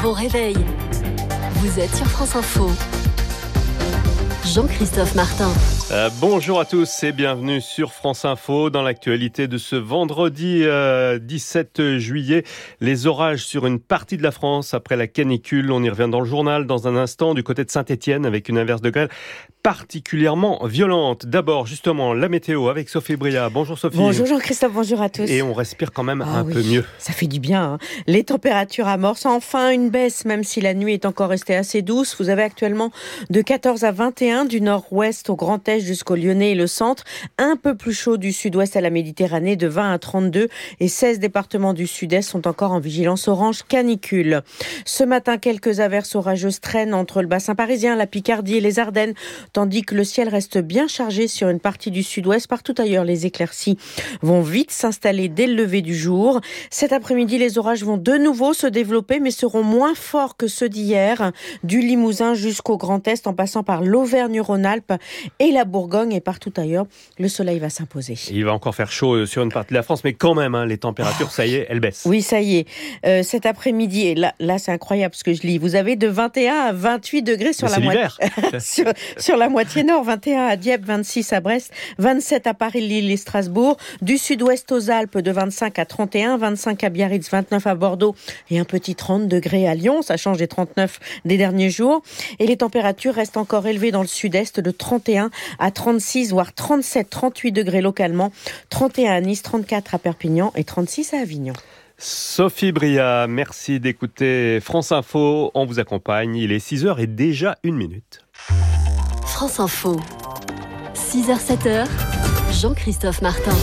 Bon réveil. Vous êtes sur France Info. Jean-Christophe Martin. Bonjour à tous et bienvenue sur France Info. Dans l'actualité de ce vendredi 17 juillet, les orages sur une partie de la France après la canicule. On y revient dans le journal dans un instant du côté de Saint-Étienne avec une averse de grêle particulièrement violente. D'abord, justement, la météo avec Sophie Bria. Bonjour Sophie. Bonjour Jean-Christophe, bonjour à tous. Et on respire quand même un peu mieux. Ça fait du bien. Les températures amorcent enfin une baisse, même si la nuit est encore restée assez douce. Vous avez actuellement de 14 à 21 du nord-ouest au Grand Est jusqu'au Lyonnais et le centre. Un peu plus chaud du sud-ouest à la Méditerranée, de 20 à 32. Et 16 départements du sud-est sont encore en vigilance orange canicule. Ce matin, quelques averses orageuses traînent entre le bassin parisien, la Picardie et les Ardennes, tandis que le ciel reste bien chargé sur une partie du sud-ouest. Partout ailleurs, les éclaircies vont vite s'installer dès le lever du jour. Cet après-midi, les orages vont de nouveau se développer, mais seront moins forts que ceux d'hier, du Limousin jusqu'au Grand Est, en passant par l'Auvergne-Rhône-Alpes et la Bourgogne. Et partout ailleurs, le soleil va s'imposer. Il va encore faire chaud sur une partie de la France, mais quand même, les températures, ça y est, elles baissent. Oui, ça y est. Cet après-midi, et là c'est incroyable ce que je lis, vous avez de 21 à 28 degrés sur sur la moitié nord, 21 à Dieppe, 26 à Brest, 27 à Paris, Lille et Strasbourg, du sud-ouest aux Alpes de 25 à 31, 25 à Biarritz, 29 à Bordeaux et un petit 30 degrés à Lyon, ça change des 39 des derniers jours. Et les températures restent encore élevées dans le sud-est de 31 à 36, voire 37, 38 degrés localement, 31 à Nice, 34 à Perpignan et 36 à Avignon. Sophie Bria, merci d'écouter France Info. On vous accompagne, il est 6h et déjà 1 minute. France Info. 6h-7h, Jean-Christophe Martin.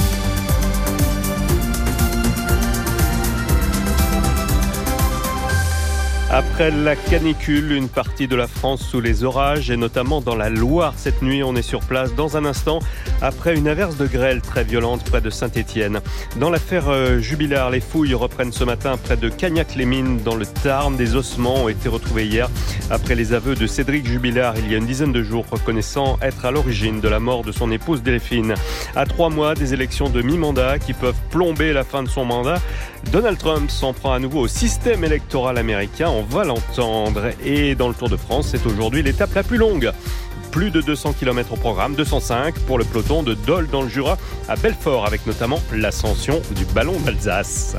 Après la canicule, une partie de la France sous les orages et notamment dans la Loire. Cette nuit, on est sur place dans un instant après une averse de grêle très violente près de Saint-Étienne. Dans l'affaire Jubilard, les fouilles reprennent ce matin près de Cagnac-les-Mines dans le Tarn. Des ossements ont été retrouvés hier après les aveux de Cédric Jubilard il y a une dizaine de jours, reconnaissant être à l'origine de la mort de son épouse Delphine. À 3 mois des élections de mi-mandat qui peuvent plomber la fin de son mandat, Donald Trump s'en prend à nouveau au système électoral américain. On va l'entendre. Et dans le Tour de France, c'est aujourd'hui l'étape la plus longue. Plus de 200 km au programme, 205 pour le peloton de Dole dans le Jura à Belfort, avec notamment l'ascension du Ballon d'Alsace.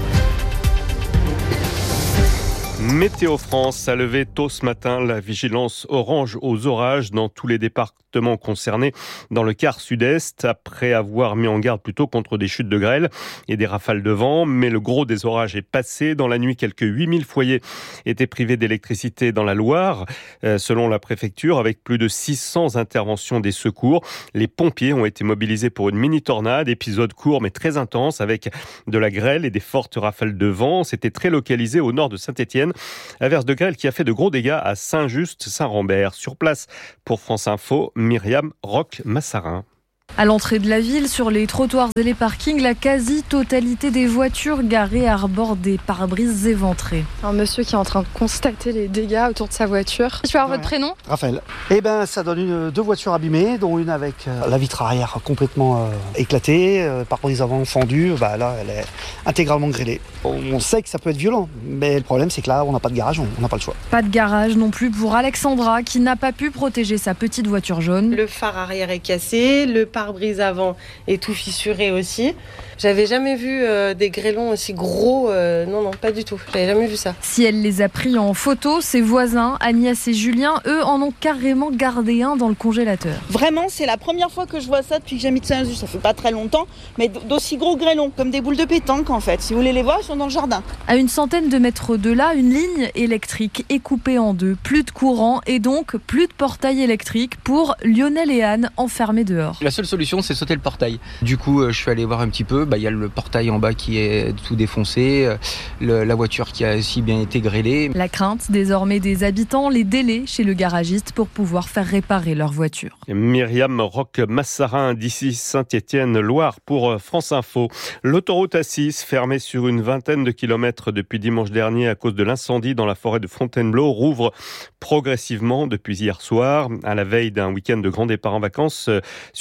Météo France a levé tôt ce matin la vigilance orange aux orages dans tous les départements concernés dans le quart sud-est, après avoir mis en garde plutôt contre des chutes de grêle et des rafales de vent. Mais le gros des orages est passé. Dans la nuit, quelques 8000 foyers étaient privés d'électricité dans la Loire, selon la préfecture, avec plus de 600 interventions des secours. Les pompiers ont été mobilisés pour une mini-tornade, épisode court mais très intense, avec de la grêle et des fortes rafales de vent. C'était très localisé au nord de Saint-Étienne. Averse de grêle qui a fait de gros dégâts à Saint-Just, Saint-Rambert. Sur place, pour France Info, Myriam Roch-Massarin. À l'entrée de la ville, sur les trottoirs et les parkings, la quasi-totalité des voitures garées arborent des pare-brises éventrés. Un monsieur qui est en train de constater les dégâts autour de sa voiture. Je peux avoir votre prénom ? Raphaël. Ça donne 2 voitures abîmées, dont une avec la vitre arrière complètement éclatée, pare-brise avant fendu. Là, elle est intégralement grêlée. On sait que ça peut être violent, mais le problème, c'est que là, on n'a pas de garage, on n'a pas le choix. Pas de garage non plus pour Alexandra, qui n'a pas pu protéger sa petite voiture jaune. Le phare arrière est cassé, le pare-brise avant est tout fissuré aussi. J'avais jamais vu des grêlons aussi gros, non, pas du tout, j'avais jamais vu ça. Si elle les a pris en photo, ses voisins, Agnès et Julien, eux, en ont carrément gardé un dans le congélateur. Vraiment, c'est la première fois que je vois ça depuis que j'habite Saint-Just, ça fait pas très longtemps, mais d'aussi gros grêlons, comme des boules de pétanque en fait. Si vous voulez les voir, ils sont dans le jardin. À une centaine de mètres de là, une ligne électrique est coupée en deux. Plus de courant et donc plus de portail électrique pour Lionel et Anne enfermés dehors. La seule solution, c'est sauter le portail. Du coup, je suis allé voir un petit peu. Il y a le portail en bas qui est tout défoncé, la voiture qui a aussi bien été grêlée. La crainte désormais des habitants, les délais chez le garagiste pour pouvoir faire réparer leur voiture. Myriam Roch-Massarin d'ici Saint-Étienne-Loire pour France Info. L'autoroute A6 fermée sur une vingtaine de kilomètres depuis dimanche dernier à cause de l'incendie dans la forêt de Fontainebleau rouvre progressivement depuis hier soir, à la veille d'un week-end de grand départ en vacances sur la partie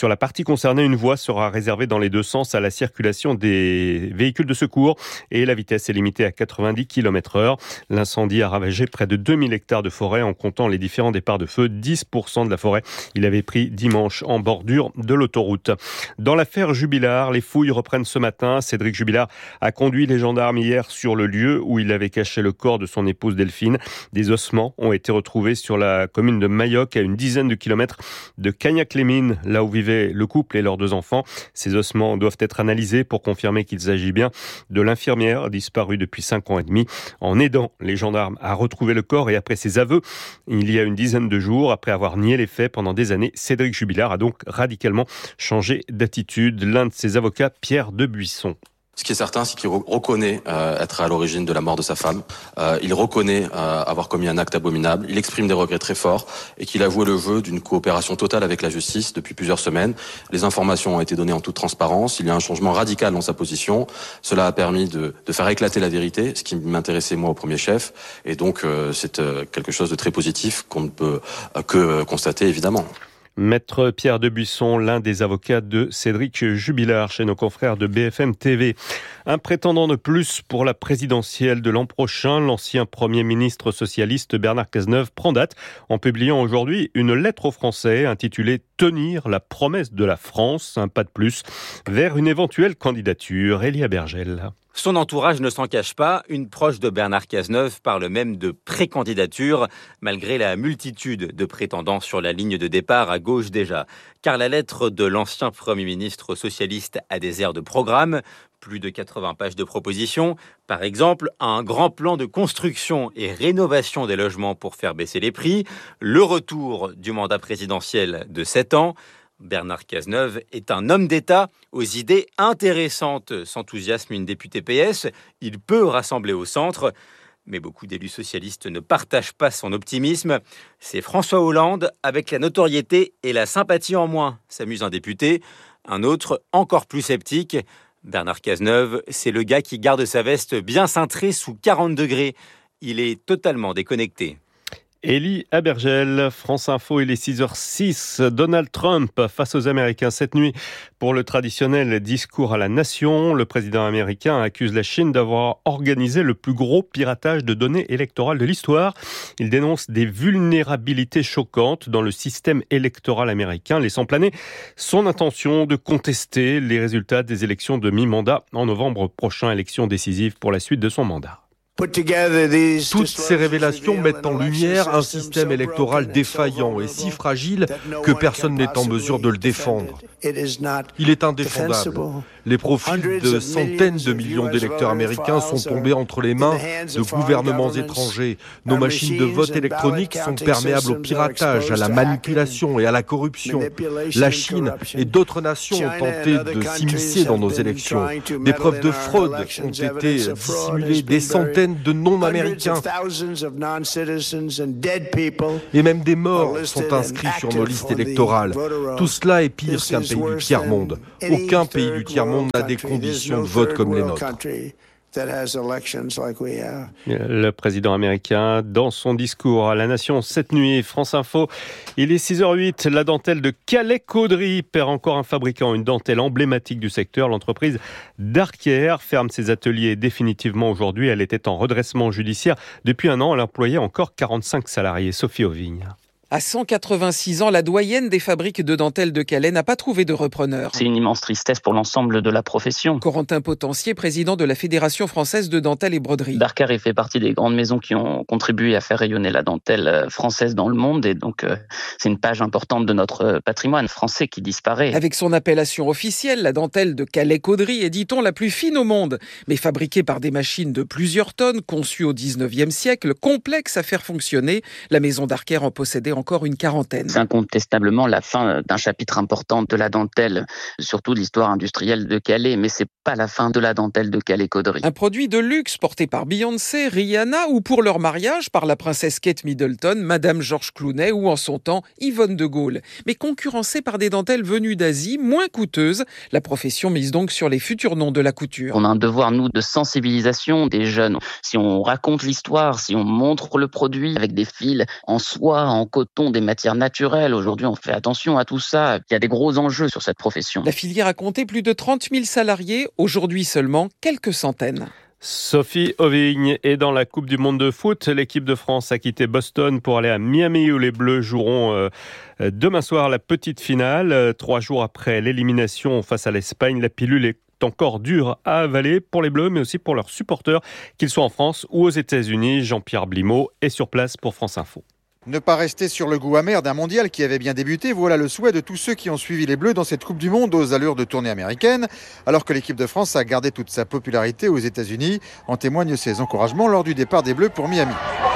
parties concernées, une voie sera réservée dans les deux sens à la circulation des véhicules de secours et la vitesse est limitée à 90 km/h. L'incendie a ravagé près de 2000 hectares de forêt en comptant les différents départs de feu. 10% de la forêt, il avait pris dimanche en bordure de l'autoroute. Dans l'affaire Jubilard, les fouilles reprennent ce matin. Cédric Jubilard a conduit les gendarmes hier sur le lieu où il avait caché le corps de son épouse Delphine. Des ossements ont été retrouvés sur la commune de Mayoc, à une dizaine de kilomètres de Cagnac-les-Mines, là où vivaient le couple et leurs deux enfants. Ces ossements doivent être analysés pour confirmer qu'il s'agit bien de l'infirmière disparue depuis 5 ans et demi. En aidant les gendarmes à retrouver le corps et après ses aveux, il y a une dizaine de jours, après avoir nié les faits pendant des années, Cédric Jubilard a donc radicalement changé d'attitude. L'un de ses avocats, Pierre Debuisson. Ce qui est certain, c'est qu'il reconnaît être à l'origine de la mort de sa femme. Il reconnaît avoir commis un acte abominable. Il exprime des regrets très forts et qu'il a joué le jeu d'une coopération totale avec la justice depuis plusieurs semaines. Les informations ont été données en toute transparence. Il y a un changement radical dans sa position. Cela a permis de faire éclater la vérité, ce qui m'intéressait moi au premier chef. Et donc, c'est quelque chose de très positif qu'on ne peut que constater, évidemment. Maître Pierre Debuisson, l'un des avocats de Cédric Jubilard, chez nos confrères de BFM TV. Un prétendant de plus pour la présidentielle de l'an prochain, l'ancien Premier ministre socialiste Bernard Cazeneuve prend date en publiant aujourd'hui une lettre aux Français intitulée « Tenir la promesse de la France », un pas de plus vers une éventuelle candidature. Elia Bergel. Son entourage ne s'en cache pas. Une proche de Bernard Cazeneuve parle même de pré-candidature, malgré la multitude de prétendants sur la ligne de départ à gauche déjà. Car la lettre de l'ancien Premier ministre socialiste a des airs de programme. Plus de 80 pages de propositions. Par exemple, un grand plan de construction et rénovation des logements pour faire baisser les prix. Le retour du mandat présidentiel de 7 ans. Bernard Cazeneuve est un homme d'État aux idées intéressantes, s'enthousiasme une députée PS. Il peut rassembler au centre, mais beaucoup d'élus socialistes ne partagent pas son optimisme. C'est François Hollande avec la notoriété et la sympathie en moins, s'amuse un député. Un autre, encore plus sceptique. Bernard Cazeneuve, c'est le gars qui garde sa veste bien cintrée sous 40 degrés. Il est totalement déconnecté. Elie Abergel, France Info, il est 6h06. Donald Trump face aux Américains cette nuit pour le traditionnel discours à la nation. Le président américain accuse la Chine d'avoir organisé le plus gros piratage de données électorales de l'histoire. Il dénonce des vulnérabilités choquantes dans le système électoral américain, laissant planer son intention de contester les résultats des élections de mi-mandat en novembre prochain, élection décisive pour la suite de son mandat. Toutes ces révélations mettent en lumière un système électoral défaillant et si fragile que personne n'est en mesure de le défendre. Il est indéfendable. Les profils de centaines de millions d'électeurs américains sont tombés entre les mains de gouvernements étrangers. Nos machines de vote électronique sont perméables au piratage, à la manipulation et à la corruption. La Chine et d'autres nations ont tenté de s'immiscer dans nos élections. Des preuves de fraude ont été dissimulées, des centaines de non-américains et même des morts sont inscrits sur nos listes électorales. Tout cela est pire qu'un pays du tiers-monde. Aucun pays du tiers-monde n'a des conditions de vote comme les nôtres. Le président américain, dans son discours à la nation cette nuit, France Info, il est 6h08, la dentelle de Calais-Caudry perd encore un fabricant, une dentelle emblématique du secteur. L'entreprise Darker ferme ses ateliers définitivement aujourd'hui. Elle était en redressement judiciaire depuis un an. Elle employait encore 45 salariés. Sophie Auvigne. À 186 ans, la doyenne des fabriques de dentelles de Calais n'a pas trouvé de repreneur. C'est une immense tristesse pour l'ensemble de la profession. Corentin Potencier, président de la Fédération française de dentelle et broderie. Darker fait partie des grandes maisons qui ont contribué à faire rayonner la dentelle française dans le monde et donc c'est une page importante de notre patrimoine français qui disparaît. Avec son appellation officielle, la dentelle de Calais-Caudry est, dit-on, la plus fine au monde, mais fabriquée par des machines de plusieurs tonnes, conçues au 19e siècle, complexe à faire fonctionner. La maison Darker en possédait encore une quarantaine. C'est incontestablement la fin d'un chapitre important de la dentelle, surtout de l'histoire industrielle de Calais, mais c'est pas la fin de la dentelle de Calais-Caudry. Un produit de luxe porté par Beyoncé, Rihanna ou pour leur mariage par la princesse Kate Middleton, Madame George Clooney ou en son temps Yvonne de Gaulle. Mais concurrencé par des dentelles venues d'Asie, moins coûteuses, la profession mise donc sur les futurs noms de la couture. On a un devoir, nous, de sensibilisation des jeunes. Si on raconte l'histoire, si on montre le produit avec des fils en soie, en coton, coton, des matières naturelles. Aujourd'hui, on fait attention à tout ça. Il y a des gros enjeux sur cette profession. La filière a compté plus de 30 000 salariés, aujourd'hui seulement quelques centaines. Sophie Ovigne est dans la Coupe du Monde de foot. L'équipe de France a quitté Boston pour aller à Miami où les Bleus joueront demain soir la petite finale. 3 jours après l'élimination face à l'Espagne, la pilule est encore dure à avaler pour les Bleus, mais aussi pour leurs supporters, qu'ils soient en France ou aux États-Unis. Jean-Pierre Blimaud est sur place pour France Info. Ne pas rester sur le goût amer d'un mondial qui avait bien débuté, voilà le souhait de tous ceux qui ont suivi les Bleus dans cette Coupe du Monde aux allures de tournée américaine, alors que l'équipe de France a gardé toute sa popularité aux États-Unis. En témoignent ses encouragements lors du départ des Bleus pour Miami.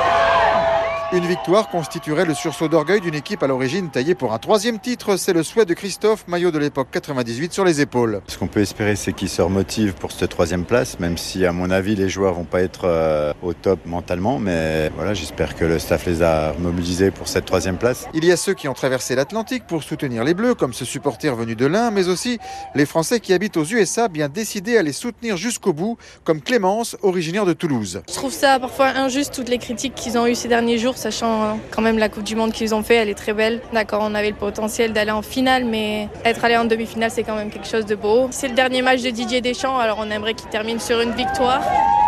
Une victoire constituerait le sursaut d'orgueil d'une équipe à l'origine taillée pour un 3e titre. C'est le souhait de Christophe, maillot de l'époque 98 sur les épaules. Ce qu'on peut espérer, c'est qu'ils se remotivent pour cette 3e place, même si à mon avis les joueurs vont pas être au top mentalement. Mais voilà, j'espère que le staff les a mobilisés pour cette 3e place. Il y a ceux qui ont traversé l'Atlantique pour soutenir les Bleus, comme ce supporter venu de l'Ain, mais aussi les Français qui habitent aux USA, bien décidés à les soutenir jusqu'au bout, comme Clémence, originaire de Toulouse. Je trouve ça parfois injuste, toutes les critiques qu'ils ont eues ces derniers jours, sachant quand même la Coupe du Monde qu'ils ont fait, elle est très belle. D'accord, on avait le potentiel d'aller en finale, mais être allé en demi-finale, c'est quand même quelque chose de beau. C'est le dernier match de Didier Deschamps, alors on aimerait qu'il termine sur une victoire.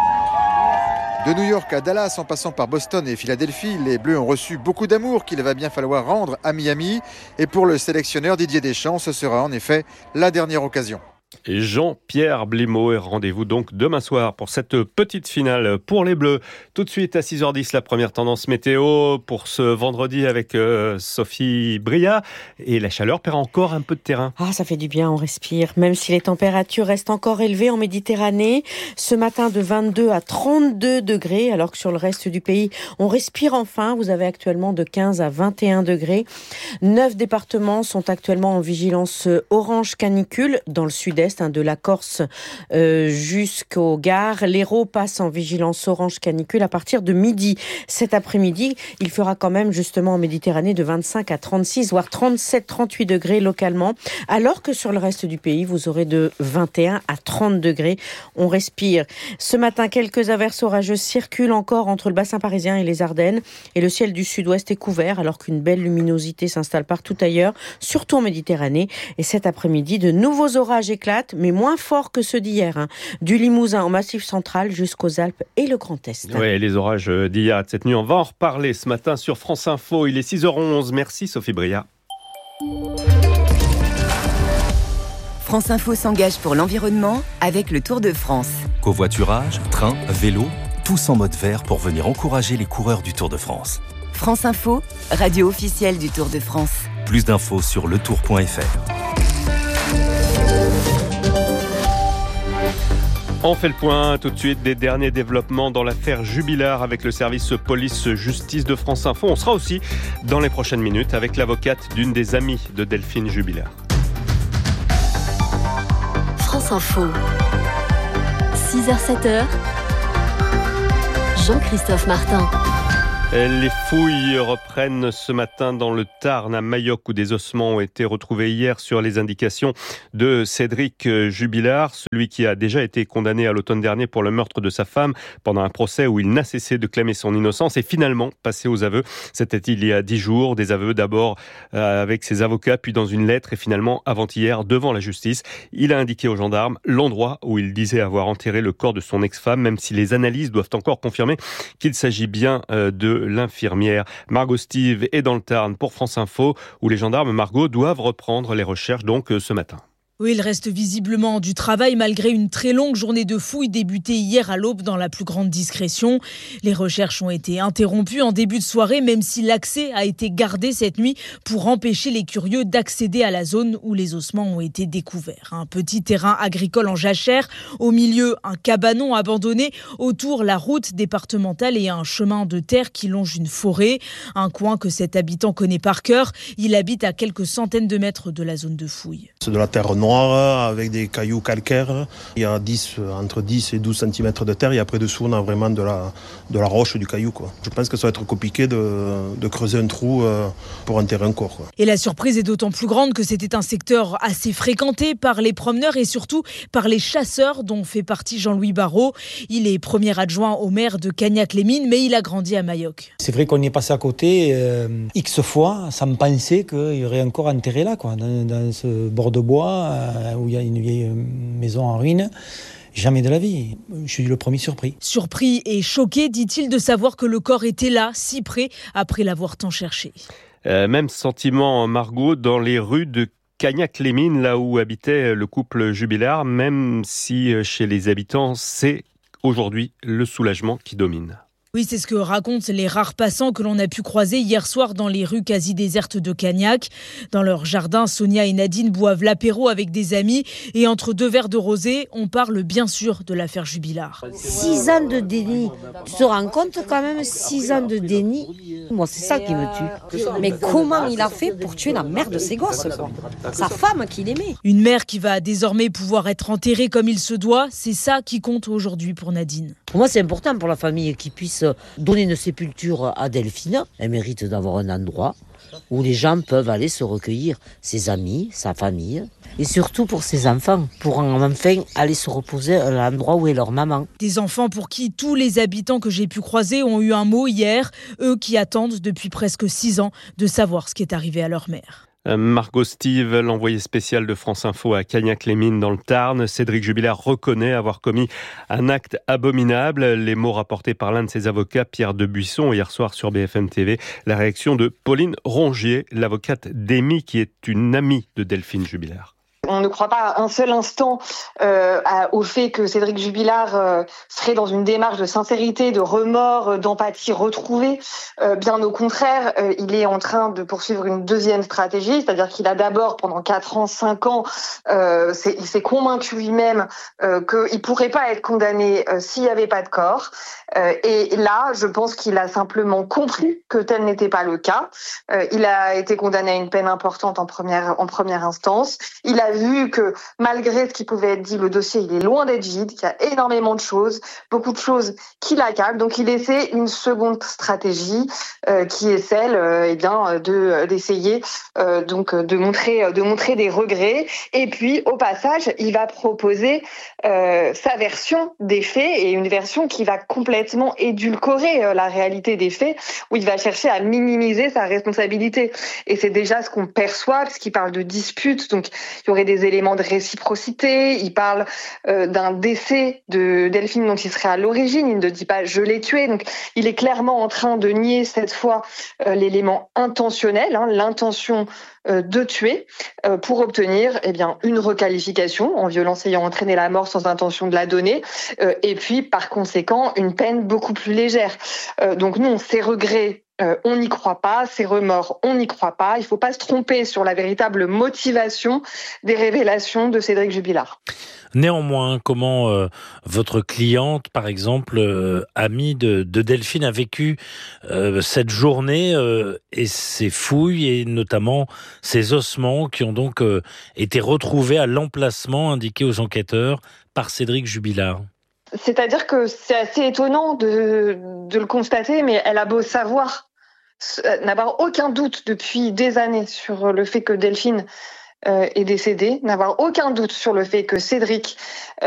De New York à Dallas, en passant par Boston et Philadelphie, les Bleus ont reçu beaucoup d'amour qu'il va bien falloir rendre à Miami. Et pour le sélectionneur Didier Deschamps, ce sera en effet la dernière occasion. Et Jean-Pierre Blimaud, et rendez-vous donc demain soir pour cette petite finale pour les Bleus. Tout de suite à 6h10, la première tendance météo pour ce vendredi avec Sophie Bria. Et la chaleur perd encore un peu de terrain. Ah, ça fait du bien, on respire. Même si les températures restent encore élevées en Méditerranée. Ce matin de 22 à 32 degrés, alors que sur le reste du pays, on respire enfin. Vous avez actuellement de 15 à 21 degrés. 9 départements sont actuellement en vigilance orange canicule dans le sud-est, de la Corse jusqu'au Gard. L'Hérault passe en vigilance orange canicule à partir de midi. Cet après-midi, il fera quand même justement en Méditerranée de 25 à 36, voire 37-38 degrés localement, alors que sur le reste du pays, vous aurez de 21 à 30 degrés. On respire. Ce matin, quelques averses orageuses circulent encore entre le bassin parisien et les Ardennes, et le ciel du sud-ouest est couvert, alors qu'une belle luminosité s'installe partout ailleurs, surtout en Méditerranée. Et cet après-midi, de nouveaux orages éclatent, mais moins forts que ceux d'hier. Du Limousin au Massif central jusqu'aux Alpes et le Grand Est. Oui, les orages d'hier, de cette nuit, on va en reparler ce matin sur France Info. Il est 6h11. Merci Sophie Bria. France Info s'engage pour l'environnement avec le Tour de France. Covoiturage, train, vélo, tous en mode vert pour venir encourager les coureurs du Tour de France. France Info, radio officielle du Tour de France. Plus d'infos sur letour.fr. On fait le point tout de suite des derniers développements dans l'affaire Jubilard avec le service police-justice de France Info. On sera aussi dans les prochaines minutes avec l'avocate d'une des amies de Delphine Jubilard. France Info, 6h-7h, Jean-Christophe Martin. Les fouilles reprennent ce matin dans le Tarn à Mayoc où des ossements ont été retrouvés hier sur les indications de Cédric Jubilard, celui qui a déjà été condamné à l'automne dernier pour le meurtre de sa femme pendant un procès où il n'a cessé de clamer son innocence et finalement passé aux aveux. C'était il y a 10 jours, des aveux d'abord avec ses avocats puis dans une lettre et finalement avant-hier devant la justice. Il a indiqué aux gendarmes l'endroit où il disait avoir enterré le corps de son ex-femme, même si les analyses doivent encore confirmer qu'il s'agit bien de l'infirmière. Margot Steve est dans le Tarn pour France Info, où les gendarmes, Margot, doivent reprendre les recherches donc ce matin. Oui, il reste visiblement du travail malgré une très longue journée de fouilles débutée hier à l'aube dans la plus grande discrétion. Les recherches ont été interrompues en début de soirée, même si l'accès a été gardé cette nuit pour empêcher les curieux d'accéder à la zone où les ossements ont été découverts. Un petit terrain agricole en jachère, au milieu un cabanon abandonné, autour la route départementale et un chemin de terre qui longe une forêt. Un coin que cet habitant connaît par cœur. Il habite à quelques centaines de mètres de la zone de fouille. C'est de la terre non noire avec des cailloux calcaires. Il y a entre 10 et 12 cm de terre et après dessous on a vraiment de la roche, du caillou, quoi. Je pense que ça va être compliqué de creuser un trou pour enterrer un corps, quoi. Et la surprise est d'autant plus grande que c'était un secteur assez fréquenté par les promeneurs et surtout par les chasseurs dont fait partie Jean-Louis Barrault. Il est premier adjoint au maire de Cagnac-les-Mines, mais il a grandi à Mayoc. C'est vrai qu'on y est passé à côté X fois sans penser qu'il y aurait encore enterré là, quoi, dans ce bord de bois où il y a une vieille maison en ruine. Jamais de la vie. Je suis le premier surpris. Surpris et choqué, dit-il, de savoir que le corps était là, si près, après l'avoir tant cherché. Même sentiment, Margot, dans les rues de Cagnac-les-Mines, là où habitait le couple Jubilard, même si chez les habitants, c'est aujourd'hui le soulagement qui domine. Oui, c'est ce que racontent les rares passants que l'on a pu croiser hier soir dans les rues quasi désertes de Cagnac. Dans leur jardin, Sonia et Nadine boivent l'apéro avec des amis et entre 2 verres de rosé, on parle bien sûr de l'affaire Jubilard. 6 ans de déni. Tu te rends compte quand même, 6 ans de déni. Moi, c'est ça qui me tue. Mais comment il a fait pour tuer la mère de ses gosses, quoi ? Sa femme qu'il aimait. Une mère qui va désormais pouvoir être enterrée comme il se doit, c'est ça qui compte aujourd'hui pour Nadine. Pour moi, c'est important pour la famille qu'ils puissent donner une sépulture à Delphine. Elle mérite d'avoir un endroit où les gens peuvent aller se recueillir, ses amis, sa famille, et surtout pour ses enfants, pour enfin aller se reposer à l'endroit où est leur maman. Des enfants pour qui tous les habitants que j'ai pu croiser ont eu un mot hier, eux qui attendent depuis presque 6 ans de savoir ce qui est arrivé à leur mère. Margot Steve, l'envoyé spécial de France Info à Cagnac-les-Mines dans le Tarn. Cédric Jubilard reconnaît avoir commis un acte abominable. Les mots rapportés par l'un de ses avocats, Pierre Debuisson, hier soir sur BFM TV. La réaction de Pauline Rongier, l'avocate d'Amy, qui est une amie de Delphine Jubilard. On ne croit pas un seul instant au fait que Cédric Jubilard serait dans une démarche de sincérité, de remords, d'empathie retrouvée. Bien au contraire, il est en train de poursuivre une deuxième stratégie, c'est-à-dire qu'il a d'abord, pendant 4 ans, 5 ans, il s'est convaincu lui-même qu'il ne pourrait pas être condamné s'il n'y avait pas de corps. Et là, je pense qu'il a simplement compris que tel n'était pas le cas. Il a été condamné à une peine importante en première instance. Il a vu que malgré ce qui pouvait être dit, le dossier il est loin d'être vide, qu'il y a énormément de choses, beaucoup de choses qui l'accablent. Donc il essaie une seconde stratégie qui est celle d'essayer de montrer des regrets. Et puis au passage, il va proposer sa version des faits et une version qui va complètement édulcorer la réalité des faits, où il va chercher à minimiser sa responsabilité. Et c'est déjà ce qu'on perçoit, parce qu'il parle de dispute, donc il y aurait des éléments de réciprocité. Il parle d'un décès de Delphine dont il serait à l'origine. Il ne dit pas « je l'ai tué ». Donc il est clairement en train de nier cette fois l'élément intentionnel, l'intention de tuer, pour obtenir une requalification en violence ayant entraîné la mort sans intention de la donner, et puis par conséquent une peine beaucoup plus légère. Donc non, ces regrets, on n'y croit pas, ces remords, on n'y croit pas. Il ne faut pas se tromper sur la véritable motivation des révélations de Cédric Jubilard. Néanmoins, comment votre cliente, par exemple, amie de Delphine, a vécu cette journée et ses fouilles, et notamment ses ossements qui ont donc été retrouvés à l'emplacement indiqué aux enquêteurs par Cédric Jubilard? C'est-à-dire que c'est assez étonnant de le constater, mais elle a beau savoir, n'avoir aucun doute depuis des années sur le fait que Delphine est décédée, n'avoir aucun doute sur le fait que Cédric